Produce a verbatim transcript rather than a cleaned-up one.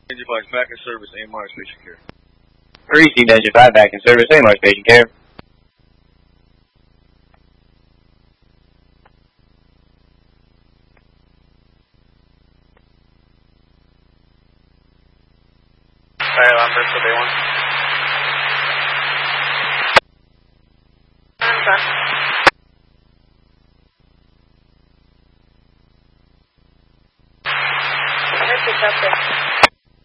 Engine five back in service, A M R station care. Received Engine five back in service, A M R station care. Fire alarm Bristol Bay one.